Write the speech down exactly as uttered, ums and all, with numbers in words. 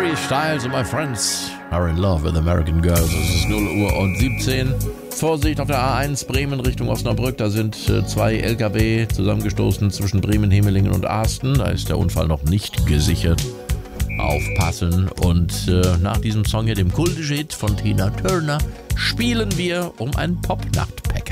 Harry Styles and my friends are in love with American girls. Es ist null Uhr und siebzehn. Vorsicht auf der A eins Bremen Richtung Osnabrück. Da sind äh, zwei L K W zusammengestoßen zwischen Bremen, Hemelingen und Asten. Da ist der Unfall noch nicht gesichert. Aufpassen. Und äh, nach diesem Song hier, dem kultischen Hit von Tina Turner, spielen wir um ein Popnacht.